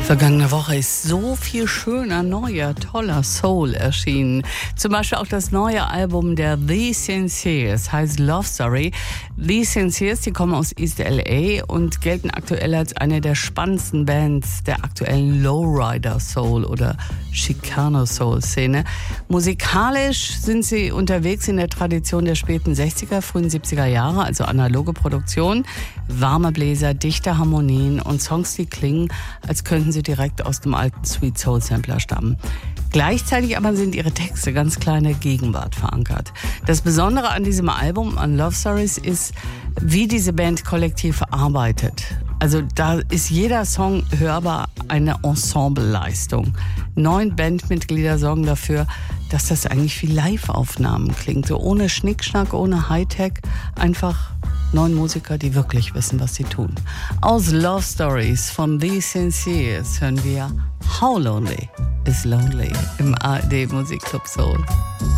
Vergangene Woche ist so viel schöner, neuer, toller Soul erschienen. Zum Beispiel auch das neue Album der The Sincers, heißt Love Story. The Sincers, die kommen aus East LA und gelten aktuell als eine der spannendsten Bands der aktuellen Lowrider Soul oder Chicano Soul Szene. Musikalisch sind sie unterwegs in der Tradition der späten 60er, frühen 70er Jahre, also analoge Produktion, warme Bläser, dichte Harmonien und Songs, die klingen, als könnten sie direkt aus dem alten Sweet Soul Sampler stammen. Gleichzeitig aber sind ihre Texte ganz klar in der Gegenwart verankert. Das Besondere an diesem Album, an Love Stories, ist, wie diese Band kollektiv arbeitet. Also da ist jeder Song hörbar eine Ensembleleistung. 9 Bandmitglieder sorgen dafür, dass das eigentlich wie Live-Aufnahmen klingt. So ohne Schnickschnack, ohne Hightech, einfach 9 Musiker, die wirklich wissen, was sie tun. Aus Love Stories von The Sincers hören wir How Lonely is Lonely im ARD Musikclub Soul.